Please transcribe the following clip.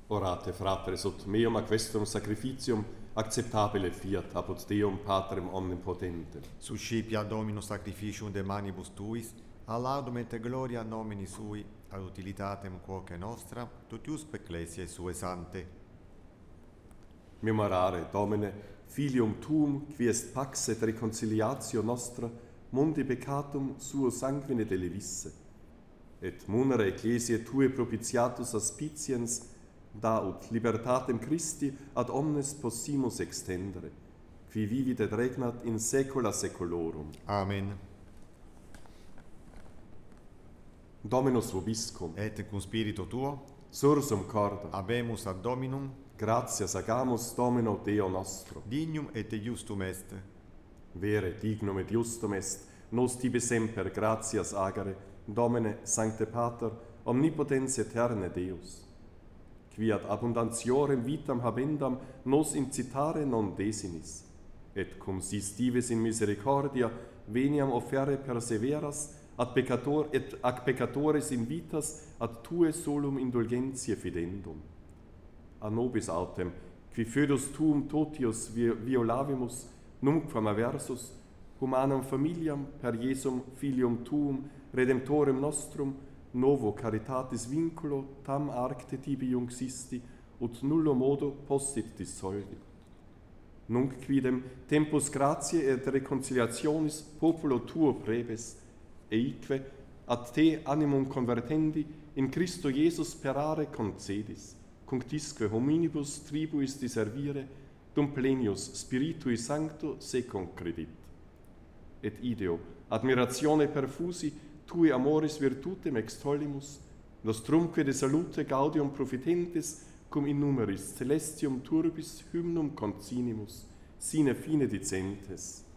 Orate, fratres, ut meum a questum sacrificium acceptabile fiat apud Deum Patrem omnipotentem. Suscipia Dominus sacrificium de manibus tuis, a laudum et gloria nomini sui, ad utilitatem quoque nostra, totiusque ecclesiae sue sante. Memorare, Domine, filium tuum, qui est pax et reconciliatio nostra, mundi peccatum suo sanguine delevisse, et munere ecclesiae tue propitiatus aspiciens, da ut libertatem Christi ad omnes possimus extendere, qui vivit et regnat in saecula saeculorum. Amen. Dominus vobiscum, Et cum spiritu tuo, sursum corda, habemus ad Dominum, gratias agamus Domino Deo nostro. dignum et justum est. Vere, dignum et justum est, nos tibi semper gratias agere, Domine, Sancte Pater, omnipotens aeterne Deus, qui ad abundantiorem vitam habendam nos incitare non desinis, et cum sis dives in misericordia veniam offerre perseveras ad peccator et ac peccatores invitas ad tue solum indulgentiae fidendum. A nobis autem, qui foedus tuum totius violavimus, nunquam aversus, humanam familiam per Iesum filium tuum, redemptorem nostrum, novo caritatis vinculo tam arcte tibi iuncisti, ut nullo modo possit dissolvi. Nunc quidem tempus gratiae et reconciliationis populo tuo prebes, eique ad te animum convertendi in Christo Iesus perare concedis, cunctisque hominibus tribuis diservire, dum plenius Spiritui Sancto se concredit. Et ideo, admiratione perfusi, tui amoris virtutem extollimus, nostrumque de salute gaudium profitentis, cum in numeris celestium turbis hymnum concinimus, sine fine dicentes.